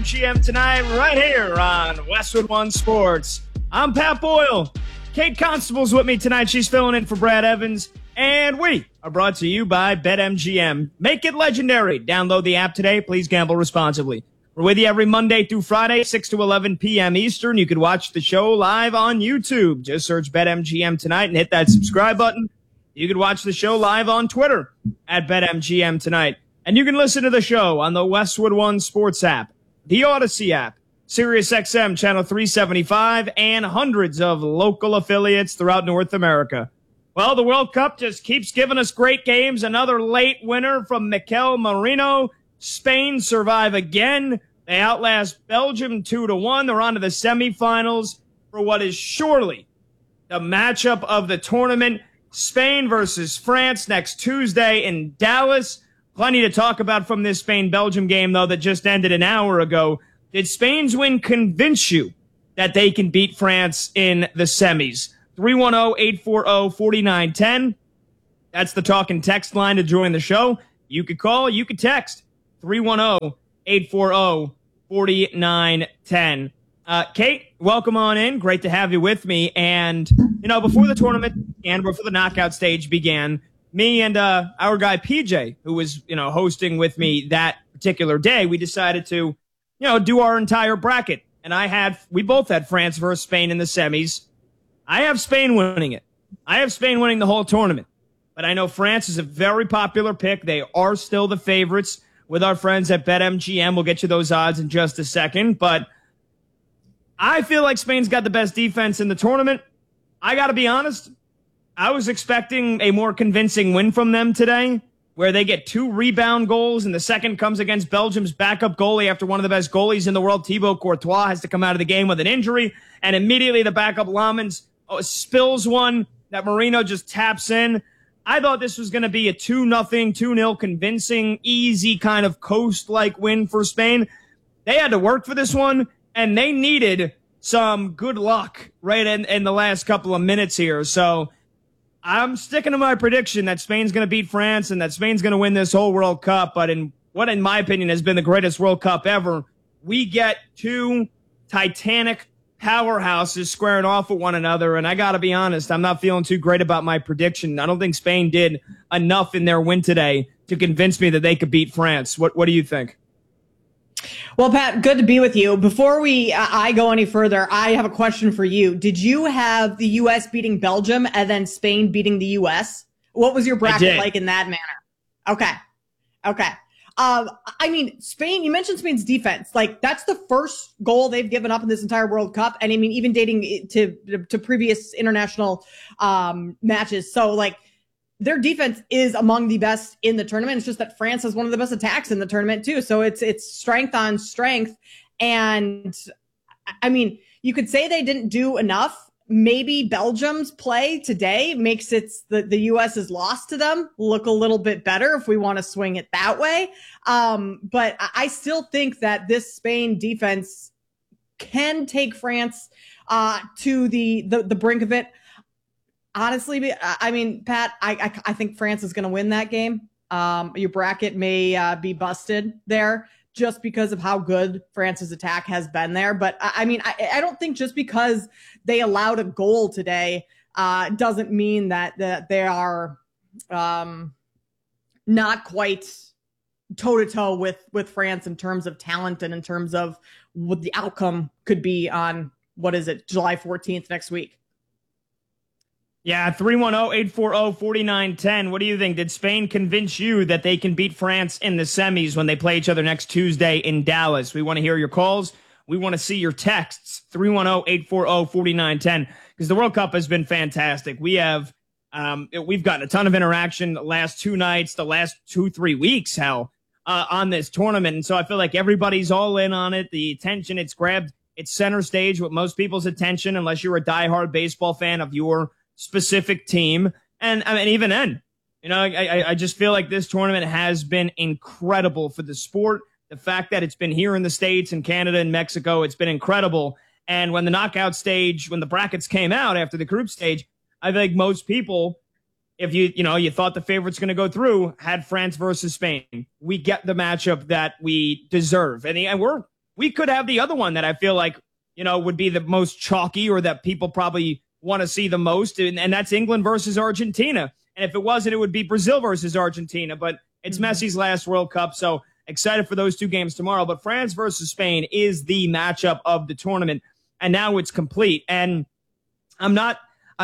BetMGM tonight, right here on Westwood One Sports. I'm Pat Boyle. Kate Constable's with me tonight. She's filling in for Brad Evans. And we are brought to you by BetMGM. Make it legendary. Download the app today. Please gamble responsibly. We're with you every Monday through Friday, 6 to 11 p.m. Eastern. You can watch the show live on YouTube. Just search BetMGM tonight and hit that subscribe button. You can watch the show live on Twitter at BetMGM tonight. And you can listen to the show on the Westwood One Sports app, the Odyssey app, SiriusXM Channel 375, and hundreds of local affiliates throughout North America. Well, the World Cup just keeps giving us great games. Another late winner from Mikel Merino. Spain survive again. They outlast Belgium 2-1. They're on to the semifinals for what is surely the matchup of the tournament. Spain versus France next Tuesday in Dallas. Plenty to talk about from this Spain-Belgium game, though, that just ended an hour ago. Did Spain's win convince you that they can beat France in the semis? 310-840-4910. That's the talk and text line to join the show. You could call, you could text. 310-840-4910. Kate, welcome on in. Great to have you with me. And, before the tournament began, before the knockout stage began, me and our guy PJ, who was, hosting with me that particular day, we decided to, do our entire bracket. And we both had France versus Spain in the semis. I have Spain winning it. I have Spain winning the whole tournament. But I know France is a very popular pick. They are still the favorites with our friends at BetMGM. We'll get you those odds in just a second. But I feel like Spain's got the best defense in the tournament. I got to be honest. I was expecting a more convincing win from them today, where they get 2 rebound goals, and the second comes against Belgium's backup goalie after one of the best goalies in the world, Thibaut Courtois, has to come out of the game with an injury, and immediately the backup Lamens spills one that Marino just taps in. I thought this was going to be a 2-0, 2-0 convincing, easy kind of coast-like win for Spain. They had to work for this one, and they needed some good luck right in the last couple of minutes here. So I'm sticking to my prediction that Spain's going to beat France and that Spain's going to win this whole World Cup. But in my opinion, has been the greatest World Cup ever, we get 2 titanic powerhouses squaring off with one another. And I got to be honest, I'm not feeling too great about my prediction. I don't think Spain did enough in their win today to convince me that they could beat France. What do you think? Well, Pat, good to be with you. Before I go any further, I have a question for you. Did you have the U.S. beating Belgium and then Spain beating the U.S.? What was your bracket like in that manner? Okay. Spain, you mentioned Spain's defense. Like, that's the first goal they've given up in this entire World Cup. And I mean, even dating to previous international matches. So, their defense is among the best in the tournament. It's just that France has one of the best attacks in the tournament too. So it's strength on strength. And I mean, you could say they didn't do enough. Maybe Belgium's play today makes the U.S.'s loss to them look a little bit better if we want to swing it that way. But I still think that this Spain defense can take France to the brink of it. Honestly, I mean, Pat, I think France is going to win that game. Your bracket may be busted there just because of how good France's attack has been there. But I mean, I don't think just because they allowed a goal today doesn't mean that they are not quite toe-to-toe with France in terms of talent and in terms of what the outcome could be on, July 14th next week. Yeah, 310-840-4910. What do you think? Did Spain convince you that they can beat France in the semis when they play each other next Tuesday in Dallas? We want to hear your calls. We want to see your texts. 310-840-4910. Because the World Cup has been fantastic. We've gotten a ton of interaction the last 2 nights, the last 2-3 weeks, on this tournament. And so I feel like everybody's all in on it. The attention it's grabbed, it's center stage with most people's attention, unless you're a diehard baseball fan of your specific team. And I mean, even then, I just feel like this tournament has been incredible for the sport. The fact that it's been here in the States and Canada and Mexico, it's been incredible. And when the knockout stage, when the brackets came out after the group stage, I think most people, if you thought the favorite's going to go through, had France versus Spain. We get the matchup that we deserve. And we're we could have the other one that I feel like, would be the most chalky or that people probably want to see the most. And that's England versus Argentina. And if it wasn't, it would be Brazil versus Argentina. But it's Messi's last World Cup. So excited for those two games tomorrow. But France versus Spain is the matchup of the tournament. And now it's complete. And I'm not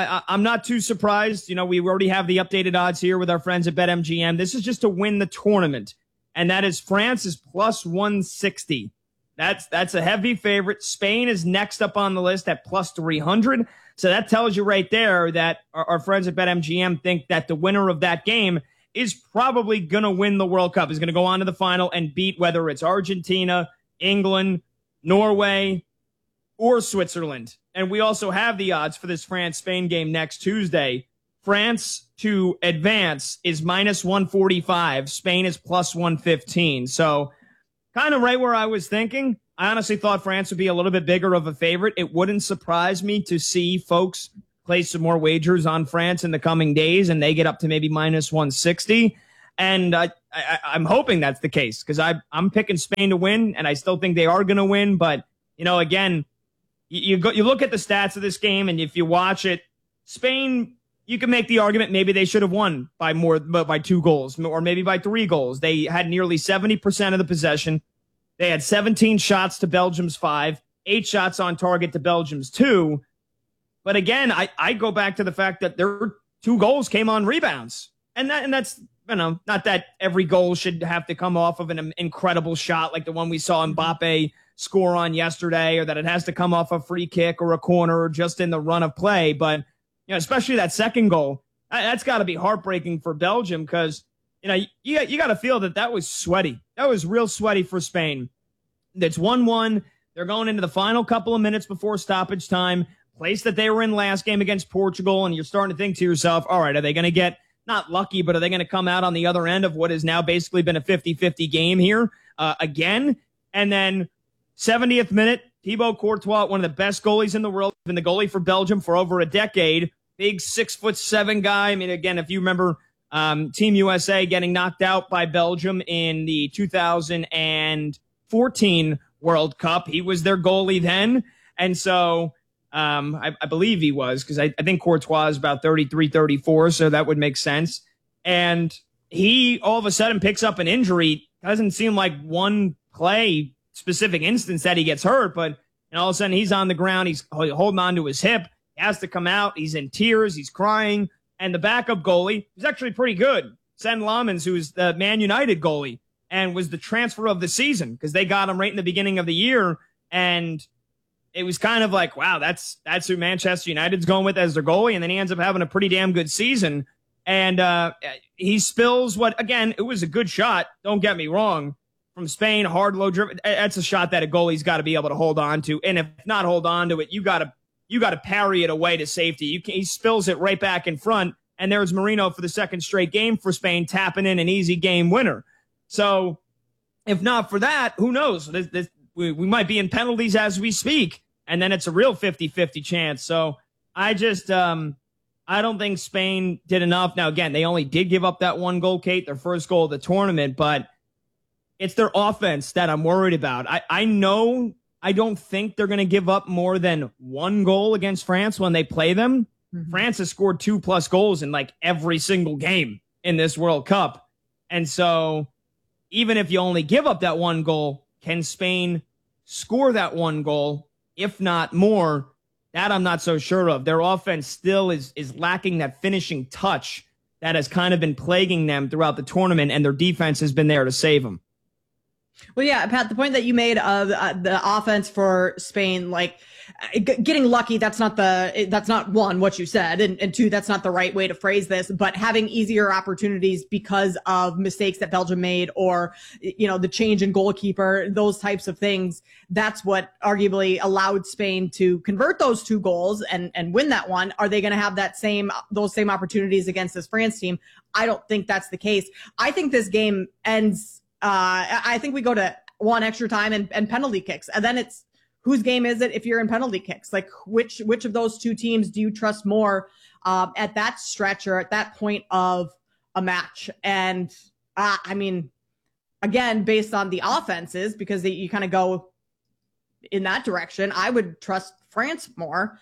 too surprised. We already have the updated odds here with our friends at BetMGM. This is just to win the tournament. And that is France is plus 160. That's a heavy favorite. Spain is next up on the list at plus 300. So that tells you right there that our friends at BetMGM think that the winner of that game is probably going to win the World Cup, is going to go on to the final and beat whether it's Argentina, England, Norway, or Switzerland. And we also have the odds for this France-Spain game next Tuesday. France to advance is minus 145. Spain is plus 115. So kind of right where I was thinking. I honestly thought France would be a little bit bigger of a favorite. It wouldn't surprise me to see folks place some more wagers on France in the coming days and they get up to maybe minus 160. And I'm hoping that's the case because I'm picking Spain to win, and I still think they are going to win. But, again, you look at the stats of this game, and if you watch it, Spain, you can make the argument maybe they should have won by 2 goals or maybe by 3 goals. They had nearly 70% of the possession. They had 17 shots to Belgium's 5, 8 shots on target to Belgium's 2. But again, I go back to the fact that their 2 goals came on rebounds. And that's, not that every goal should have to come off of an incredible shot like the one we saw Mbappe score on yesterday, or that it has to come off a free kick or a corner or just in the run of play. But, especially that second goal, that's got to be heartbreaking for Belgium because, you got to feel that was sweaty. That was real sweaty for Spain. That's 1-1. They're going into the final couple of minutes before stoppage time, place that they were in last game against Portugal, and you're starting to think to yourself, all right, are they going to get not lucky, but are they going to come out on the other end of what has now basically been a 50-50 game here again? And then 70th minute, Thibaut Courtois, one of the best goalies in the world, been the goalie for Belgium for over a decade, big 6'7" guy. I mean, again, if you remember Team USA getting knocked out by Belgium in the 2014 World Cup, he was their goalie then. And so I believe he was, because I think Courtois is about 33, 34, so that would make sense. And he all of a sudden picks up an injury. Doesn't seem like one play specific instance that he gets hurt, but all of a sudden he's on the ground. He's holding on to his hip. He has to come out. He's in tears. He's crying. And the backup goalie was actually pretty good. Sen Lammens, who's the Man United goalie and was the transfer of the season because they got him right in the beginning of the year. And it was kind of like, wow, that's who Manchester United's going with as their goalie. And then he ends up having a pretty damn good season. And he spills again, it was a good shot. Don't get me wrong. From Spain, hard, low driven. That's a shot that a goalie's got to be able to hold on to. And if not hold on to it, you got to parry it away to safety. He spills it right back in front. And there's Marino for the second straight game for Spain, tapping in an easy game winner. So if not for that, who knows? We might be in penalties as we speak. And then it's a real 50-50 chance. So I just, I don't think Spain did enough. Now, again, they only did give up that 1 goal, Kate, their first goal of the tournament, but it's their offense that I'm worried about. I know I don't think they're going to give up more than 1 goal against France when they play them. Mm-hmm. France has scored 2+ goals in like every single game in this World Cup. And so even if you only give up that 1 goal, can Spain score that 1 goal? If not more, that I'm not so sure of. Their offense still is lacking that finishing touch that has kind of been plaguing them throughout the tournament, and their defense has been there to save them. Well, yeah, Pat, the point that you made of the offense for Spain, like getting lucky, that's not one, what you said, and 2, that's not the right way to phrase this, but having easier opportunities because of mistakes that Belgium made or, the change in goalkeeper, those types of things. That's what arguably allowed Spain to convert those 2 goals and win that one. Are they going to have those same opportunities against this France team? I don't think that's the case. I think this game ends. I think we go to 1 extra time and penalty kicks. And then it's whose game is it if you're in penalty kicks? Like which of those 2 teams do you trust more at that stretch or at that point of a match? And I mean, again, based on the offenses, because you kind of go in that direction. I would trust France more.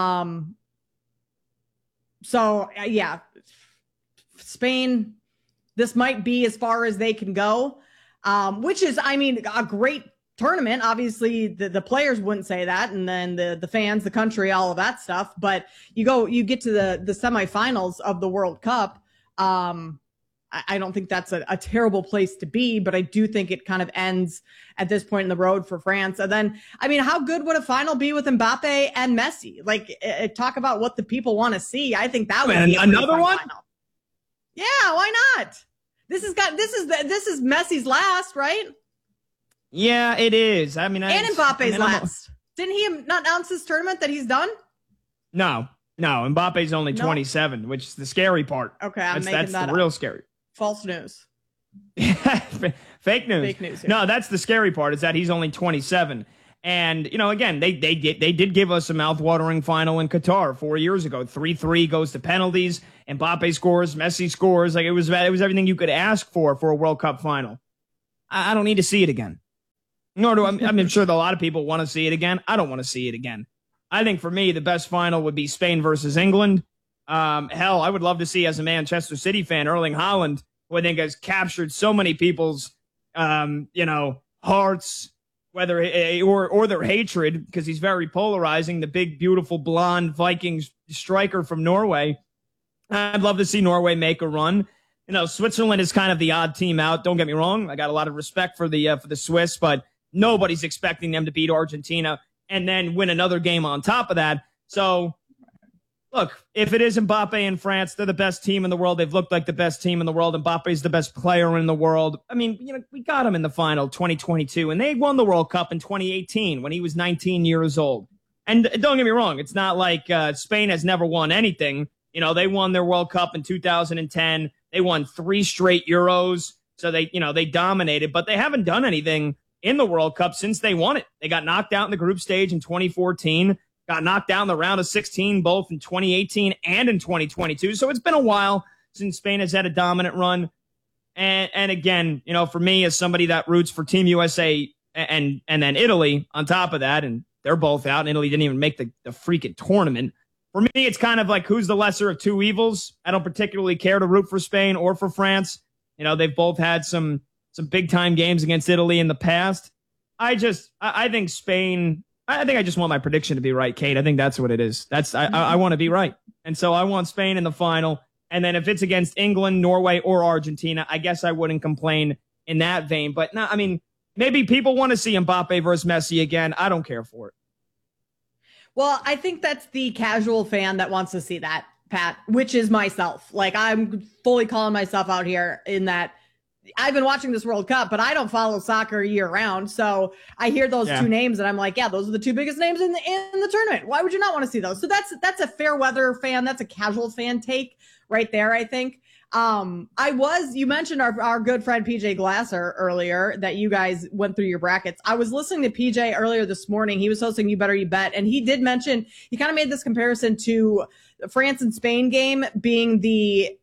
Yeah, Spain, this might be as far as they can go, which is, I mean, a great tournament. Obviously, the players wouldn't say that, and then the fans, the country, all of that stuff. But you get to the semifinals of the World Cup. I don't think that's a terrible place to be, but I do think it kind of ends at this point in the road for France. And then, I mean, how good would a final be with Mbappe and Messi? Like, talk about what the people want to see. I think that would be another one. Final. Yeah, why not? This is Messi's last, right? Yeah, it is. I mean, and Mbappe's last. Didn't he not announce this tournament that he's done? No, Mbappe's only 27, which is the scary part. Okay, that's the real scary. False news. Fake news. Fake news. Yeah. No, that's the scary part, is that he's only 27. And, again, they did give us a mouthwatering final in Qatar 4 years ago. 3-3 goes to penalties. Mbappe scores. Messi scores. Like, it was everything you could ask for a World Cup final. I don't need to see it again. Nor do I'm sure that a lot of people want to see it again. I don't want to see it again. I think for me, the best final would be Spain versus England. Hell, I would love to see, as a Manchester City fan, Erling Haaland, who I think has captured so many people's, hearts, whether or their hatred, because he's very polarizing. The big, beautiful, blonde Vikings striker from Norway. I'd love to see Norway make a run. Switzerland is kind of the odd team out. Don't get me wrong. I got a lot of respect for the Swiss, but nobody's expecting them to beat Argentina and then win another game on top of that. So, look, if it is Mbappe and France, they're the best team in the world. They've looked like the best team in the world. Mbappe's the best player in the world. I mean, we got him in the final 2022, and they won the World Cup in 2018 when he was 19 years old. And don't get me wrong, it's not like Spain has never won anything. They won their World Cup in 2010. They won 3 straight Euros. So they dominated, but they haven't done anything in the World Cup since they won it. They got knocked out in the group stage in 2014, got knocked out in the round of 16, both in 2018 and in 2022. So it's been a while since Spain has had a dominant run. And again, for me, as somebody that roots for Team USA and then Italy on top of that, and they're both out, and Italy didn't even make the freaking tournament. For me, it's kind of like, who's the lesser of two evils? I don't particularly care to root for Spain or for France. They've both had some big time games against Italy in the past. I think Spain, I think I just want my prediction to be right, Kate. I think that's what it is. I want to be right. And so I want Spain in the final. And then if it's against England, Norway, or Argentina, I guess I wouldn't complain in that vein. But no, I mean, maybe people want to see Mbappe versus Messi again. I don't care for it. Well, I think that's the casual fan that wants to see that, Pat, which is myself. Like, I'm fully calling myself out here in that I've been watching this World Cup, but I don't follow soccer year round. So I hear those two names and I'm like, yeah, those are the two biggest names in the tournament. Why would you not want to see those? So that's a fair weather fan. That's a casual fan take right there, I think. You mentioned our good friend PJ Glasser earlier, that you guys went through your brackets. I was listening to PJ earlier this morning. He was hosting You Better You Bet, and he did mention, he kind of made this comparison to the France and Spain game being the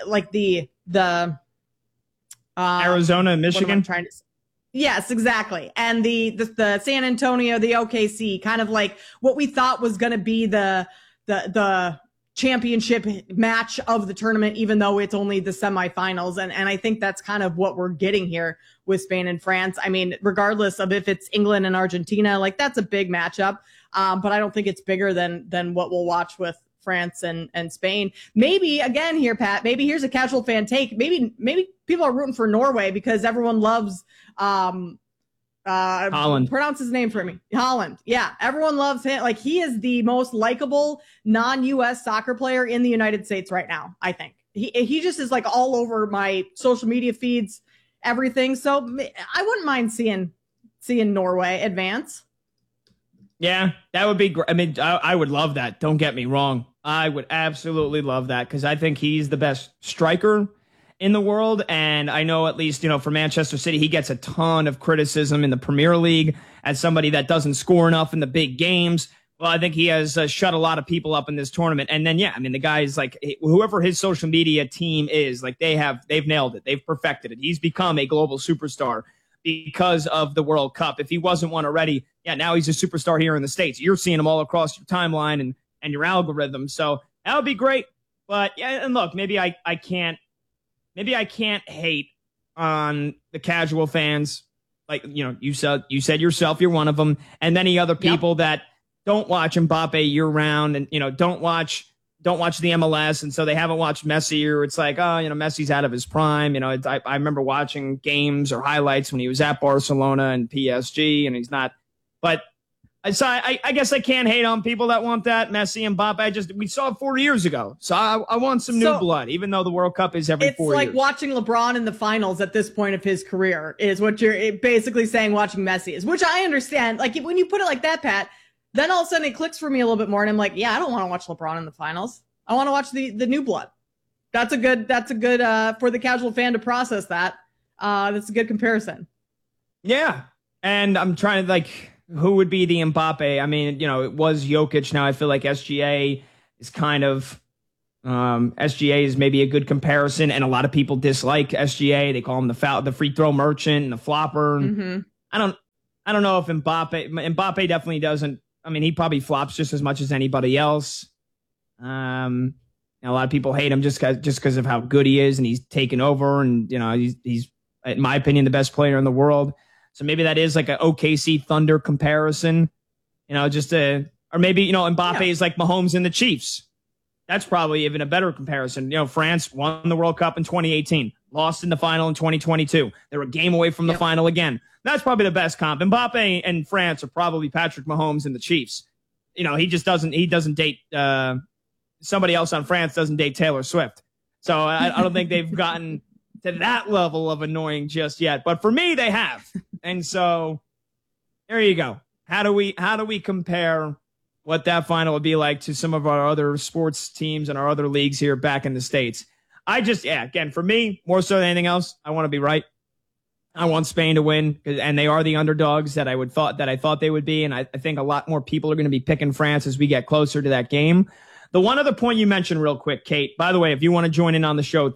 Arizona and Michigan. Yes, exactly. And the San Antonio, the OKC, kind of like what we thought was going to be the championship match of the tournament, even though it's only the semifinals. And I think that's kind of what we're getting here with Spain and France. I mean, regardless of if it's England and Argentina, like, that's a big matchup. But I don't think it's bigger than what we'll watch with France and Spain. Maybe again here, Pat, maybe here's a casual fan take. Maybe people are rooting for Norway because everyone loves, Haaland. Pronounce his name for me. Haaland. Yeah. Everyone loves him. Like, he is the most likable non-US soccer player in the United States right now, I think. He just is like all over my social media feeds, everything. So I wouldn't mind seeing Norway advance. Yeah, that would be great. I mean, I would love that. Don't get me wrong. I would absolutely love that, because I think he's the best striker in the world. And I know, at least, for Manchester City, he gets a ton of criticism in the Premier League as somebody that doesn't score enough in the big games. Well, I think he has shut a lot of people up in this tournament. And then, yeah, I mean, the guy is like, whoever his social media team is, like, they've nailed it. They've perfected it. He's become a global superstar. because of the World Cup. If he wasn't one already, yeah, now he's a superstar here in the States. You're seeing him all across your timeline and your algorithm. So that would be great. But yeah, and look, maybe I can't hate on the casual fans. Like, you said yourself, you're one of them, and many other people that don't watch Mbappe year round and, don't watch the MLS. And so they haven't watched Messi, or it's like, Messi's out of his prime. I remember watching games or highlights when he was at Barcelona and PSG, and he's not, but I guess I can't hate on people that want that Messi and Mbappe. We saw it 4 years ago. So I want some new blood, even though the World Cup is every 4 years. It's like watching LeBron in the finals at this point of his career is what you're basically saying watching Messi is, which I understand. Like when you put it like that, Pat, then all of a sudden it clicks for me a little bit more. And I'm like, yeah, I don't want to watch LeBron in the finals. I want to watch the new blood. That's a good for the casual fan to process that. That's a good comparison. Yeah. And I'm trying to who would be the Mbappe? I mean, it was Jokic. Now I feel like SGA is kind of SGA is maybe a good comparison, and a lot of people dislike SGA. They call him the free throw merchant and the flopper. Mm-hmm. I don't know if Mbappe definitely doesn't. I mean, he probably flops just as much as anybody else. A lot of people hate him just because of how good he is, and he's taken over, and he's in my opinion the best player in the world. So maybe that is like an OKC Thunder comparison, or maybe, Mbappe is like Mahomes and the Chiefs. That's probably even a better comparison. France won the World Cup in 2018, lost in the final in 2022. They were a game away from the final again. That's probably the best comp. Mbappe and France are probably Patrick Mahomes and the Chiefs. He doesn't date, somebody else on France doesn't date Taylor Swift. So I don't think they've gotten to that level of annoying just yet. But for me, they have. And so there you go. How do we compare what that final would be like to some of our other sports teams and our other leagues here back in the States? Again, for me, more so than anything else, I want to be right. I want Spain to win, and they are the underdogs that I thought they would be. And I think a lot more people are going to be picking France as we get closer to that game. The one other point you mentioned real quick, Kate, by the way, if you want to join in on the show,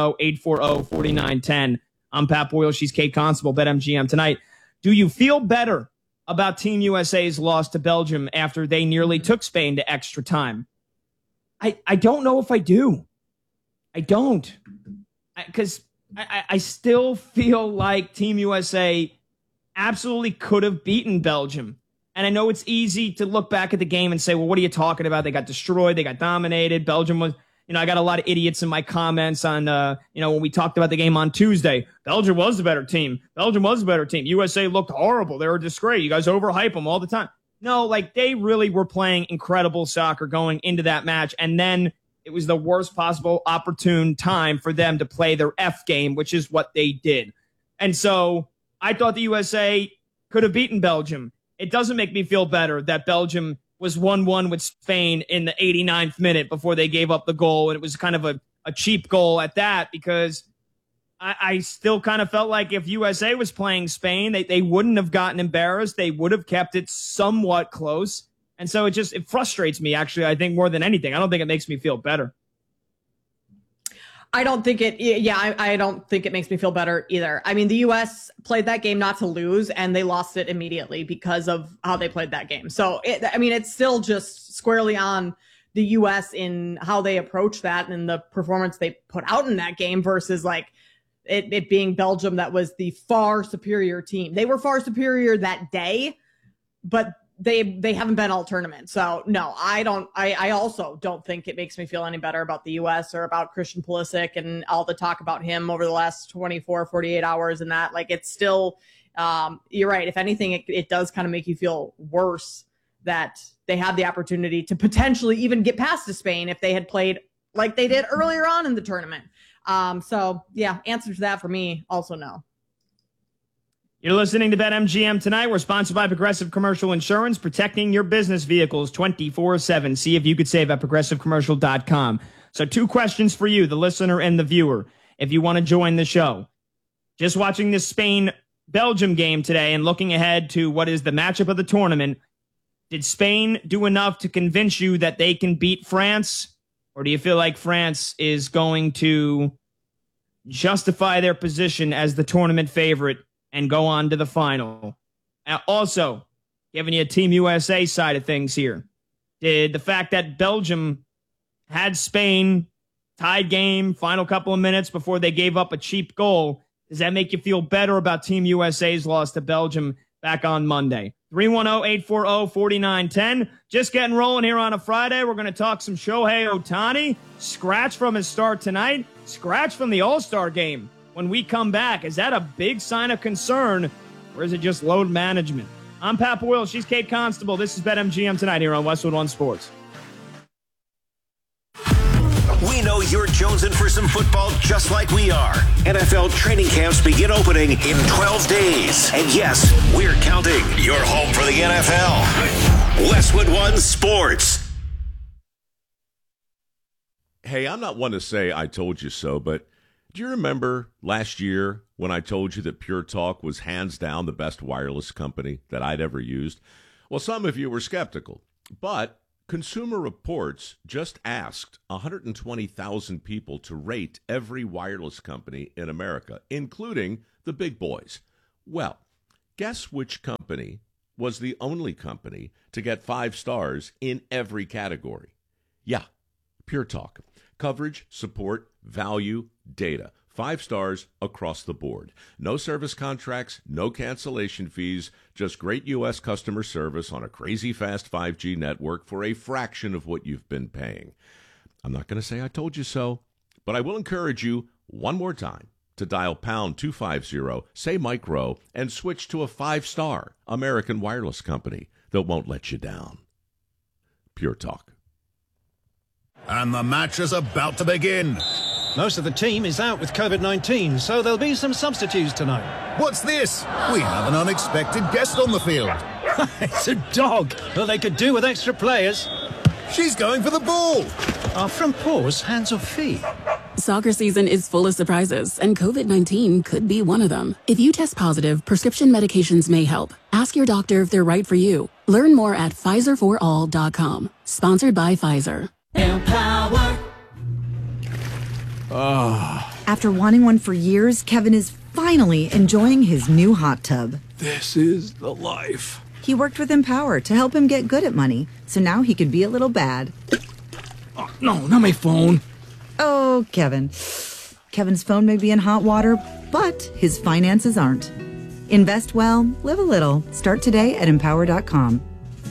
310-840-4910. I'm Pat Boyle. She's Kate Constable, BetMGM tonight. Do you feel better about Team USA's loss to Belgium after they nearly took Spain to extra time? I don't know if I do. I don't. Because I still feel like Team USA absolutely could have beaten Belgium. And I know it's easy to look back at the game and say, well, what are you talking about? They got destroyed. They got dominated. Belgium was, I got a lot of idiots in my comments on, when we talked about the game on Tuesday. Belgium was the better team. USA looked horrible. They were a disgrace. You guys overhype them all the time. No, they really were playing incredible soccer going into that match. And then it was the worst possible opportune time for them to play their F game, which is what they did. And so I thought the USA could have beaten Belgium. It doesn't make me feel better that Belgium was 1-1 with Spain in the 89th minute before they gave up the goal. And it was kind of a cheap goal at that, because I still kind of felt like if USA was playing Spain, they wouldn't have gotten embarrassed. They would have kept it somewhat close. And so it frustrates me, actually, I think, more than anything. I don't think it makes me feel better. I don't think I don't think it makes me feel better either. I mean, the U.S. played that game not to lose, and they lost it immediately because of how they played that game. So, it's still just squarely on the U.S. in how they approach that and the performance they put out in that game versus it being Belgium that was the far superior team. They were far superior that day, but they haven't been all tournament. So no, I also don't think it makes me feel any better about the US or about Christian Pulisic and all the talk about him over the last 24, 48 hours and that. It's still, you're right. If anything, it does kind of make you feel worse that they had the opportunity to potentially even get past to Spain if they had played like they did earlier on in the tournament. So yeah, answer to that for me, also no. You're listening to BetMGM tonight. We're sponsored by Progressive Commercial Insurance, protecting your business vehicles 24/7. See if you could save at progressivecommercial.com. So 2 questions for you, the listener and the viewer, if you want to join the show. Just watching this Spain-Belgium game today and looking ahead to what is the matchup of the tournament, did Spain do enough to convince you that they can beat France? Or do you feel like France is going to justify their position as the tournament favorite and go on to the final. Also, giving you a Team USA side of things here. Did the fact that Belgium had Spain tied game, final couple of minutes before they gave up a cheap goal, does that make you feel better about Team USA's loss to Belgium back on Monday? 310-840-4910. Just getting rolling here on a Friday. We're going to talk some Shohei Ohtani. Scratch from his start tonight. Scratch from the All-Star game. When we come back, is that a big sign of concern, or is it just load management? I'm Pat Boyle. She's Kate Constable. This is BetMGM tonight here on Westwood One Sports. We know you're jonesing for some football just like we are. NFL training camps begin opening in 12 days. And yes, we're counting. You're home for the NFL. Westwood One Sports. Hey, I'm not one to say I told you so, but do you remember last year when I told you that Pure Talk was hands down the best wireless company that I'd ever used? Well, some of you were skeptical, but Consumer Reports just asked 120,000 people to rate every wireless company in America, including the big boys. Well, guess which company was the only company to get 5 stars in every category? Yeah, Pure Talk. Coverage, support, value, data. 5 stars across the board. No service contracts, no cancellation fees, just great U.S. customer service on a crazy fast 5G network for a fraction of what you've been paying. I'm not going to say I told you so, but I will encourage you one more time to dial pound 250, say Mike Rowe, and switch to a 5-star American wireless company that won't let you down. Pure Talk. And the match is about to begin. Most of the team is out with COVID-19, so there'll be some substitutes tonight. What's this? We have an unexpected guest on the field. It's a dog. Well, they could do with extra players. She's going for the ball. Are front paws hands or feet? Soccer season is full of surprises, and COVID-19 could be one of them. If you test positive, prescription medications may help. Ask your doctor if they're right for you. Learn more at PfizerForAll.com. Sponsored by Pfizer. Empower. After wanting one for years, Kevin is finally enjoying his new hot tub. This is the life. He worked with Empower to help him get good at money, so now he could be a little bad. Oh, no, not my phone. Oh, Kevin. Kevin's phone may be in hot water, but his finances aren't. Invest well, live a little. Start today at Empower.com.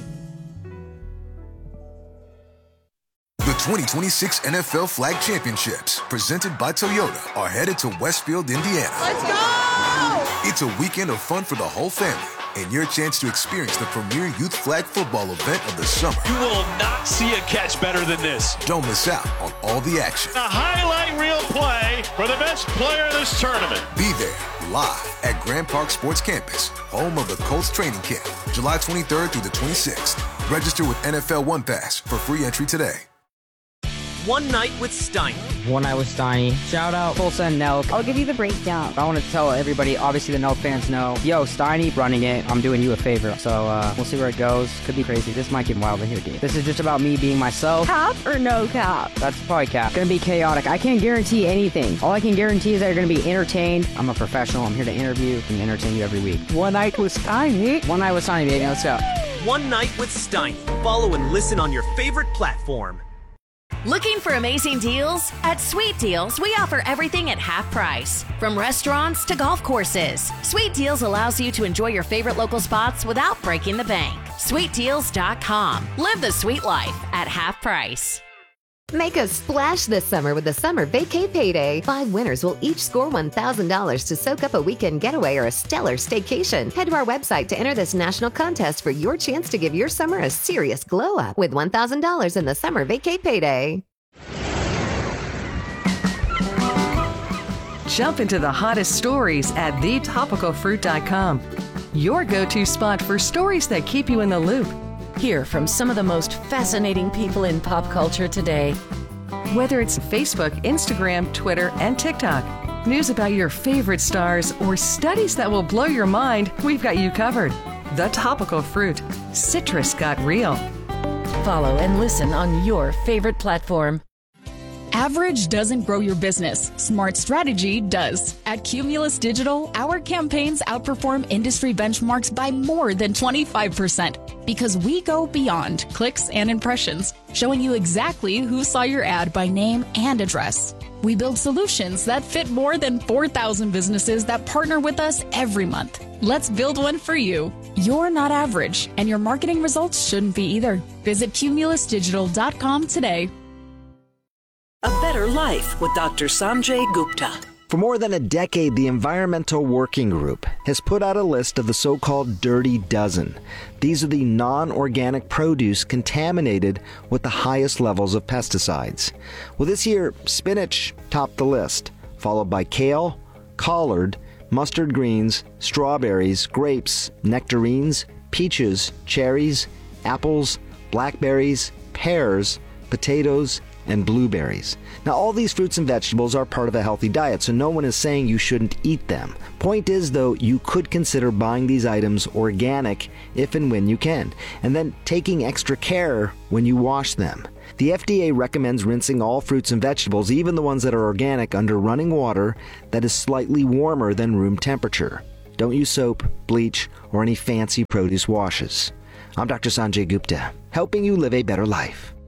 The 2026 NFL Flag Championships, presented by Toyota, are headed to Westfield, Indiana. Let's go! It's a weekend of fun for the whole family and your chance to experience the premier youth flag football event of the summer. You will not see a catch better than this. Don't miss out on all the action. A highlight reel play for the best player in this tournament. Be there live at Grand Park Sports Campus, home of the Colts training camp, July 23rd through the 26th. Register with NFL One Pass for free entry today. One Night with Steiny. One Night with Steiny. Shout out Tulsa and Nelk. I'll give you the breakdown. I want to tell everybody, obviously the Nelk fans know, yo, Steiny running it, I'm doing you a favor. So we'll see where it goes. Could be crazy. This might get wild in here, dude. This is just about me being myself. Cap or no cap? That's probably cap. Gonna be chaotic. I can't guarantee anything. All I can guarantee is that you're gonna be entertained. I'm a professional. I'm here to interview and entertain you every week. One Night with Steiny. One Night with Steiny, baby. Let's go. One Night with Steiny. Follow and listen on your favorite platform. Looking for amazing deals? At Sweet Deals, we offer everything at half price. From restaurants to golf courses, Sweet Deals allows you to enjoy your favorite local spots without breaking the bank. SweetDeals.com. Live the sweet life at half price. Make a splash this summer with the Summer Vacay Payday. 5 winners will each score $1,000 to soak up a weekend getaway or a stellar staycation. Head to our website to enter this national contest for your chance to give your summer a serious glow up with $1,000 in the Summer Vacay Payday. Jump into the hottest stories at thetopicalfruit.com. Your go-to spot for stories that keep you in the loop. Hear from some of the most fascinating people in pop culture today. Whether it's Facebook, Instagram, Twitter, and TikTok, news about your favorite stars, or studies that will blow your mind, we've got you covered. The Topical Fruit. Citrus got real. Follow and listen on your favorite platform. Average doesn't grow your business. Smart strategy does. At Cumulus Digital, our campaigns outperform industry benchmarks by more than 25% because we go beyond clicks and impressions, showing you exactly who saw your ad by name and address. We build solutions that fit more than 4,000 businesses that partner with us every month. Let's build one for you. You're not average, and your marketing results shouldn't be either. Visit cumulusdigital.com today. A Better Life with Dr. Sanjay Gupta. For more than a decade, the Environmental Working Group has put out a list of the so-called Dirty Dozen. These are the non-organic produce contaminated with the highest levels of pesticides. Well, this year, spinach topped the list, followed by kale, collard, mustard greens, strawberries, grapes, nectarines, peaches, cherries, apples, blackberries, pears, potatoes, and blueberries. Now, all these fruits and vegetables are part of a healthy diet, so no one is saying you shouldn't eat them. Point is, though, you could consider buying these items organic if and when you can, and then taking extra care when you wash them. The FDA recommends rinsing all fruits and vegetables, even the ones that are organic, under running water that is slightly warmer than room temperature. Don't use soap, bleach, or any fancy produce washes. I'm Dr. Sanjay Gupta, helping you live a better life.